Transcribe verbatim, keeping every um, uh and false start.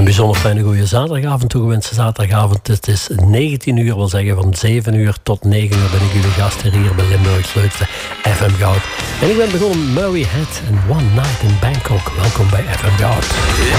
Een bijzonder fijne goede zaterdagavond toegewenste zaterdagavond. Het is negentien uur, wil zeggen van zeven uur tot negen uur ben ik jullie gast hier bij Limburgs leukste F M Goud. En ik ben begonnen Murray Head en One Night in Bangkok. Welkom bij F M Goud.